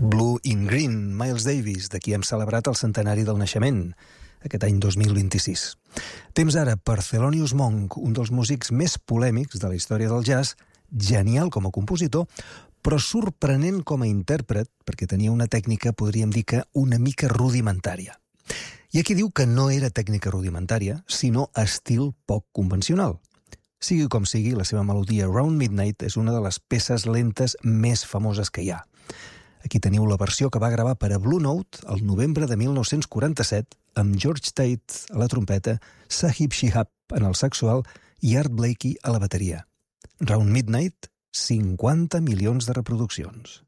Blue in Green, Miles Davis, de qui hem celebrat el centenari del naixement, aquest any 2026. Temps ara per Thelonious Monk, un dels músics més polèmics de la història del jazz, genial com a compositor, però sorprenent com a intèrpret, perquè tenia una tècnica, podríem dir que una mica rudimentària. Hi ha qui diu que no era tècnica rudimentària, sinó estil poc convencional. Sigui com sigui, la seva melodia Round Midnight és una de les peces lentes més famoses que hi ha. Aquí teniu la versió que va gravar per a Blue Note el novembre de 1947 amb George Tate a la trompeta, Sahib Shihab en el saxo alt i Art Blakey a la bateria. Round Midnight, 50 milions de reproduccions.